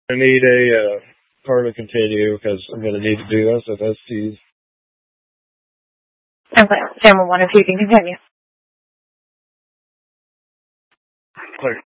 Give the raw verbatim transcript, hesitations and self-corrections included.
I need a uh, card to continue because I'm going to need to do S F S Ts. Okay, Sam, one if you can continue. Clear.